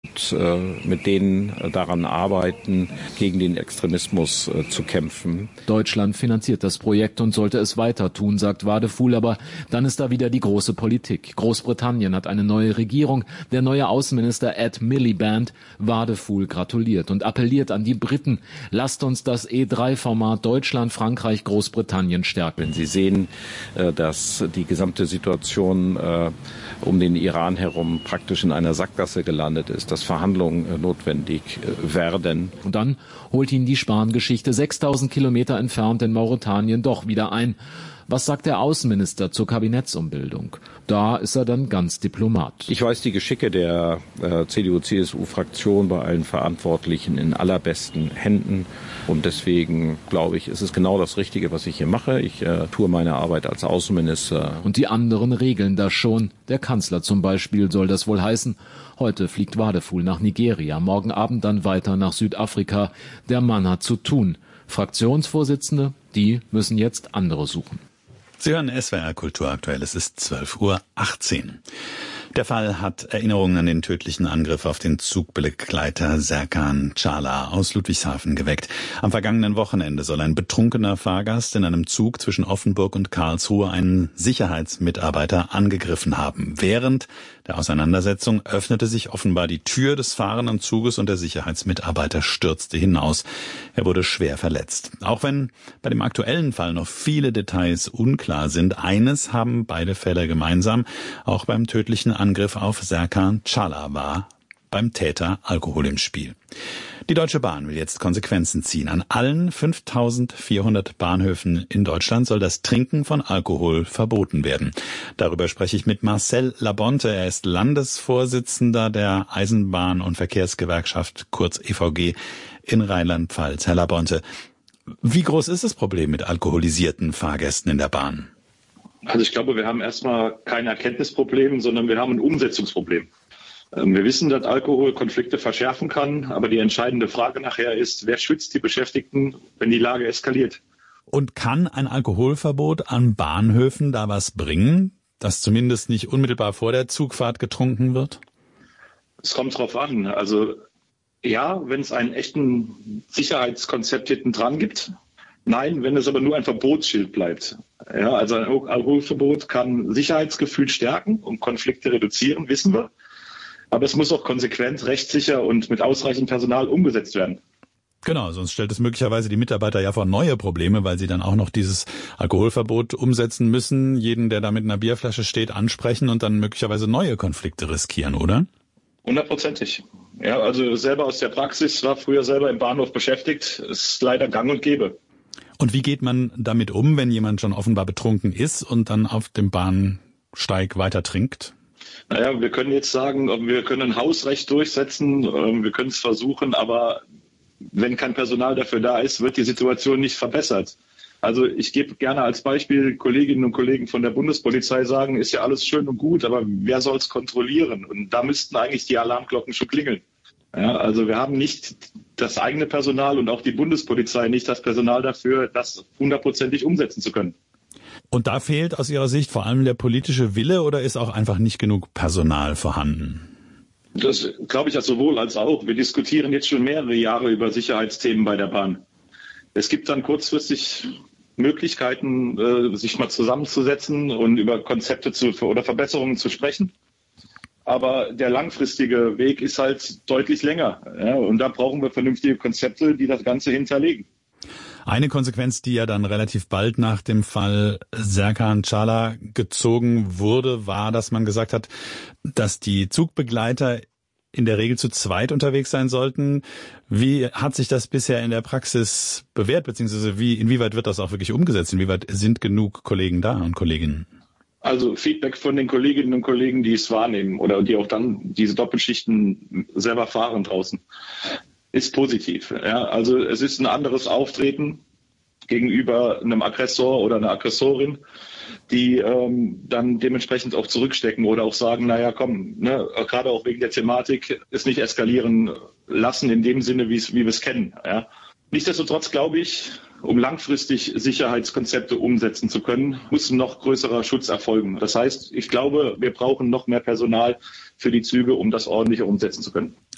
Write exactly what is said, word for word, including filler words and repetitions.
und äh, mit denen daran arbeiten, gegen den Extremismus äh, zu kämpfen. Deutschland finanziert das Projekt und sollte es weiter tun, sagt Wadefuhl, aber dann ist da wieder die große Politik. Großbritannien hat eine neue Regierung. Der neue Außenminister Ed Miliband Wadefuhl gratuliert und appelliert an die Briten, lasst uns das E drei Format Deutschland, Frankreich, Großbritannien stärken. Wenn Sie sehen, äh, dass die gesamte Situation äh, um den Iran herum praktisch in einer Sackgasse gelandet ist, dass Verhandlungen notwendig werden. Und dann holt ihn die Spahn-Geschichte sechstausend Kilometer entfernt in Mauretanien doch wieder ein. Was sagt der Außenminister zur Kabinettsumbildung? Da ist er dann ganz Diplomat. Ich weiß die Geschicke der äh, C D U-C S U-Fraktion bei allen Verantwortlichen in allerbesten Händen. Und deswegen, glaube ich, ist es genau das Richtige, was ich hier mache. Ich äh, tue meine Arbeit als Außenminister. Und die anderen regeln das schon. Der Kanzler zum Beispiel soll das wohl heißen. Heute fliegt Wadefuhl nach Nigeria, morgen Abend dann weiter nach Südafrika. Der Mann hat zu tun. Fraktionsvorsitzende, die müssen jetzt andere suchen. Sie hören S W R Kultur aktuell. Es ist zwölf Uhr achtzehn. Der Fall hat Erinnerungen an den tödlichen Angriff auf den Zugbegleiter Serkan Çağlar aus Ludwigshafen geweckt. Am vergangenen Wochenende soll ein betrunkener Fahrgast in einem Zug zwischen Offenburg und Karlsruhe einen Sicherheitsmitarbeiter angegriffen haben. Während der Auseinandersetzung öffnete sich offenbar die Tür des fahrenden Zuges und der Sicherheitsmitarbeiter stürzte hinaus. Er wurde schwer verletzt. Auch wenn bei dem aktuellen Fall noch viele Details unklar sind, eines haben beide Fälle gemeinsam. Auch beim tödlichen Angriff auf Serkan Çağlar war beim Täter Alkohol im Spiel. Die Deutsche Bahn will jetzt Konsequenzen ziehen. An allen fünftausendvierhundert Bahnhöfen in Deutschland soll das Trinken von Alkohol verboten werden. Darüber spreche ich mit Marcel Labonte. Er ist Landesvorsitzender der Eisenbahn- und Verkehrsgewerkschaft, kurz E V G, in Rheinland-Pfalz. Herr Labonte, wie groß ist das Problem mit alkoholisierten Fahrgästen in der Bahn? Also ich glaube, wir haben erstmal kein Erkenntnisproblem, sondern wir haben ein Umsetzungsproblem. Wir wissen, dass Alkohol Konflikte verschärfen kann, aber die entscheidende Frage nachher ist, wer schützt die Beschäftigten, wenn die Lage eskaliert? Und kann ein Alkoholverbot an Bahnhöfen da was bringen, dass zumindest nicht unmittelbar vor der Zugfahrt getrunken wird? Es kommt drauf an. Also ja, wenn es einen echten Sicherheitskonzept hinten dran gibt. Nein, wenn es aber nur ein Verbotsschild bleibt. Ja, also ein Alkoholverbot kann Sicherheitsgefühl stärken und Konflikte reduzieren, wissen wir. Aber es muss auch konsequent, rechtssicher und mit ausreichend Personal umgesetzt werden. Genau, sonst stellt es möglicherweise die Mitarbeiter ja vor neue Probleme, weil sie dann auch noch dieses Alkoholverbot umsetzen müssen, jeden, der da mit einer Bierflasche steht, ansprechen und dann möglicherweise neue Konflikte riskieren, oder? Hundertprozentig. Ja, also selber aus der Praxis, war früher selber im Bahnhof beschäftigt, ist leider gang und gäbe. Und wie geht man damit um, wenn jemand schon offenbar betrunken ist und dann auf dem Bahnsteig weiter trinkt? Naja, wir können jetzt sagen, wir können ein Hausrecht durchsetzen, wir können es versuchen, aber wenn kein Personal dafür da ist, wird die Situation nicht verbessert. Also ich gebe gerne als Beispiel, Kolleginnen und Kollegen von der Bundespolizei sagen, ist ja alles schön und gut, aber wer soll es kontrollieren? Und da müssten eigentlich die Alarmglocken schon klingeln. Ja, also wir haben nicht das eigene Personal und auch die Bundespolizei nicht das Personal dafür, das hundertprozentig umsetzen zu können. Und da fehlt aus Ihrer Sicht vor allem der politische Wille oder ist auch einfach nicht genug Personal vorhanden? Das glaube ich ja sowohl als auch. Wir diskutieren jetzt schon mehrere Jahre über Sicherheitsthemen bei der Bahn. Es gibt dann kurzfristig Möglichkeiten, sich mal zusammenzusetzen und über Konzepte zu, oder Verbesserungen zu sprechen. Aber der langfristige Weg ist halt deutlich länger. Ja, und da brauchen wir vernünftige Konzepte, die das Ganze hinterlegen. Eine Konsequenz, die ja dann relativ bald nach dem Fall Serkan Çağlar gezogen wurde, war, dass man gesagt hat, dass die Zugbegleiter in der Regel zu zweit unterwegs sein sollten. Wie hat sich das bisher in der Praxis bewährt, beziehungsweise wie, inwieweit wird das auch wirklich umgesetzt? Inwieweit sind genug Kollegen da und Kolleginnen? Also Feedback von den Kolleginnen und Kollegen, die es wahrnehmen oder die auch dann diese Doppelschichten selber fahren draußen, ist positiv. Ja, also es ist ein anderes Auftreten gegenüber einem Aggressor oder einer Aggressorin, die ähm, dann dementsprechend auch zurückstecken oder auch sagen, naja, komm, ne, gerade auch wegen der Thematik, es nicht eskalieren lassen in dem Sinne, wie es, wie wir es kennen. Ja. Nichtsdestotrotz glaube ich, um langfristig Sicherheitskonzepte umsetzen zu können, muss noch größerer Schutz erfolgen. Das heißt, ich glaube, wir brauchen noch mehr Personal für die Züge, um das ordentlicher umsetzen zu können.